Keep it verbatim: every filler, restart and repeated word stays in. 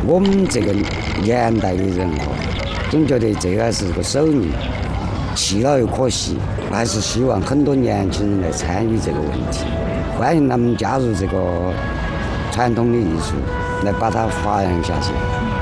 我们这个年代的人哦，总觉得这个是个手艺，弃了又可惜，还是希望很多年轻人来参与这个问题，欢迎他们加入这个传统的艺术，来把它发扬下去。